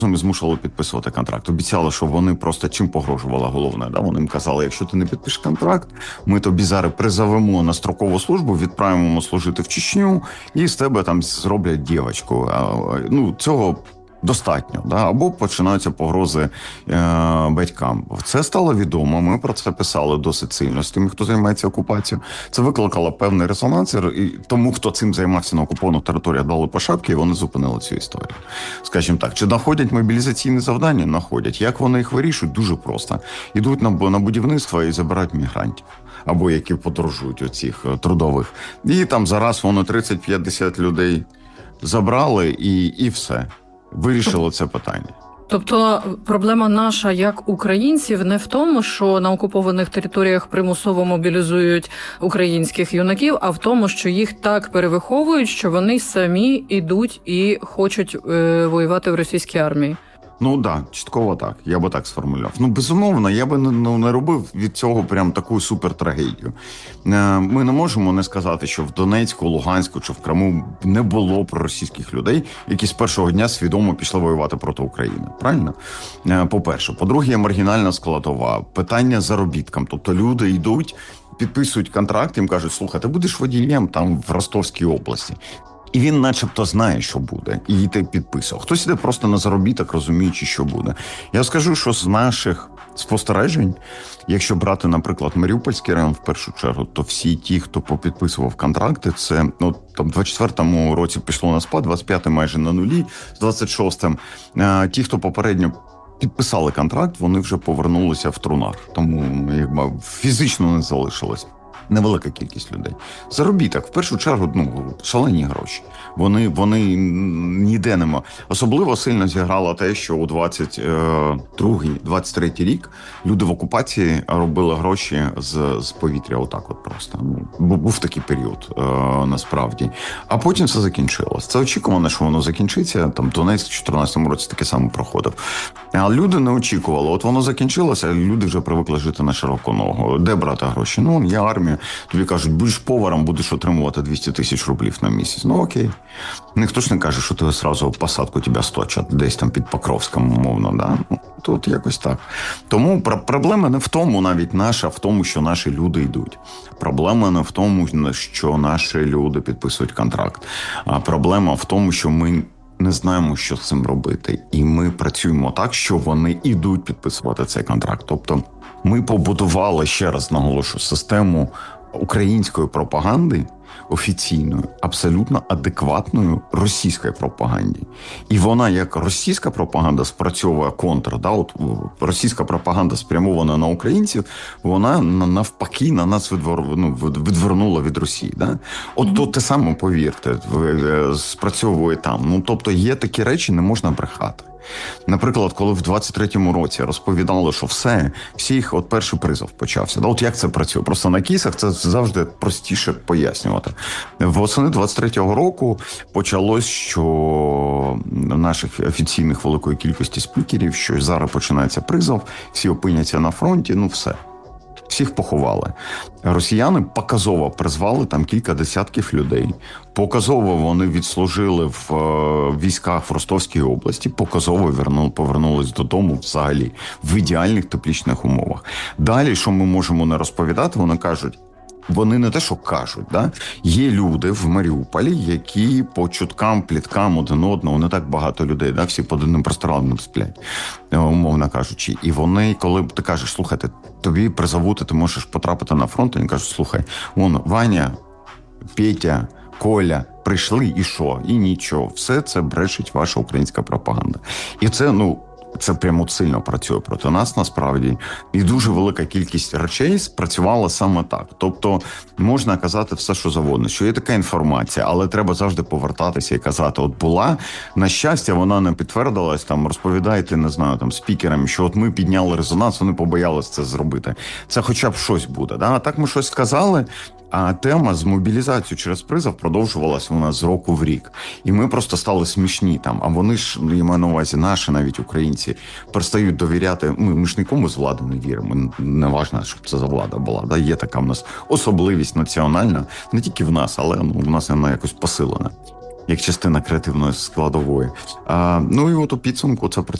ми змушували підписувати контракт. Обіцяли, що вони просто чим погрожувала головне. Да? Вони їм казали, якщо ти не підпишеш контракт, ми тобі зараз призовемо на строкову службу, відправимо служити в Чечню, і з тебе там зроблять дівочку. Ну, цього достатньо, да? Або починаються погрози батькам. Це стало відомо, ми про це писали досить сильно з тими, хто займається окупацією. Це викликало певний резонанс, і тому, хто цим займався на окупованих територіях, дали по шапки, і вони зупинили цю історію. Скажімо так, чи знаходять мобілізаційні завдання? Знаходять. Як вони їх вирішують? Дуже просто. Ідуть на будівництво і забирають мігрантів. Або які подорожують оцих трудових. І там зараз воно 30-50 людей забрали і все. Вирішило це питання. Тобто проблема наша як українців не в тому, що на окупованих територіях примусово мобілізують українських юнаків, а в тому, що їх так перевиховують, що вони самі йдуть і хочуть воювати в російській армії. Ну так, частково так. Я би так сформулював. Ну, безумовно, я би не робив від цього прям таку супертрагедію. Ми не можемо не сказати, що в Донецьку, Луганську чи в Криму не було проросійських людей, які з першого дня свідомо пішли воювати проти України. Правильно? По-перше. По-друге, є маргінальна складова. Питання заробіткам. Тобто люди йдуть, підписують контракт, їм кажуть, слухай, ти будеш водієм там в Ростовській області. І він начебто знає, що буде, і ти підписував. Хтось іде просто на заробіток, розуміючи, що буде. Я скажу, що з наших спостережень, якщо брати, наприклад, Маріупольський район в першу чергу, то всі ті, хто попідписував контракти, це, ну, там, в 24-му році пішло на спад, 25-й майже на нулі, з 26-м. Ті, хто попередньо підписали контракт, вони вже повернулися в трунар. Тому, якби, фізично не залишилось. Невелика кількість людей. Заробіток, в першу чергу, ну, шалені гроші. Вони ніде нема. Особливо сильно зіграло те, що у 22-23 рік люди в окупації робили гроші з повітря, отак от просто. Ну, був такий період, насправді. А потім все закінчилось. Це очікувано, що воно закінчиться. Там Донецьк в 2014 році таке саме проходив. А люди не очікували. От воно закінчилося, люди вже привикли жити на широку ногу. Де брати гроші? Ну, є армія. Тобі кажуть, будеш поваром, будеш отримувати 200 тисяч рублів на місяць. Ну окей. Ніхто ж не каже, що ти одразу в посадку тебе сточать десь там під Покровськом, умовно, да? Тут якось так. Тому проблема не в тому, навіть наша, в тому, що наші люди йдуть. Проблема не в тому, що наші люди підписують контракт. А проблема в тому, що ми не знаємо, що з цим робити. І ми працюємо так, що вони йдуть підписувати цей контракт. Тобто ми побудували, ще раз наголошую, систему української пропаганди, офіційною, абсолютно адекватною російської пропаганді. І вона, як російська пропаганда, спрацьовує контр. Да? От російська пропаганда спрямована на українців, вона навпаки на нас відвернула від Росії. Да? От то те саме, повірте, спрацьовує там. Ну, тобто є такі речі, не можна брехати. Наприклад, коли в 23-му році розповідали, що всіх, от перший призов почався. Да? От як це працює? Просто на кейсах це завжди простіше пояснювати. Восени 23-го року почалось, що наших офіційних великої кількості спікерів, що зараз починається призов, всі опиняться на фронті, ну все. Всіх поховали. Росіяни показово призвали там кілька десятків людей. Показово вони відслужили в військах в Ростовській області. Показово повернулись додому взагалі в ідеальних теплічних умовах. Далі, що ми можемо не розповідати, вони кажуть, вони не те, що кажуть, да? Є люди в Маріуполі, які по чуткам, пліткам один одного, не так багато людей, да? Всі під одним простираном сплять, умовно кажучи. І вони, коли ти кажеш, слухайте, тобі призовути, ти можеш потрапити на фронт, вони кажуть, слухай, вон Ваня, Петя, Коля прийшли і що? І нічого. Все це брешить ваша українська пропаганда. І це, це прямо сильно працює проти нас, насправді. І дуже велика кількість речей спрацювала саме так. Тобто можна казати все, що завгодно, що є така інформація, але треба завжди повертатися і казати, от була, на щастя, вона не підтвердилась, там, розповідайте, не знаю, там, спікерам, що от ми підняли резонанс, вони побоялися це зробити. Це хоча б щось буде, да? А так ми щось сказали, а тема з мобілізацією через призов продовжувалася у нас з року в рік. І ми просто стали смішні там. А вони ж, я маю на увазі, наші навіть українці, перестають довіряти. Ми ж нікому з влади не віримо. Не важливо, щоб це за влада була. Да? Є така в нас особливість національна. Не тільки в нас, але в нас вона якось посилена. як частина креативної складової. Ну і от у підсумку це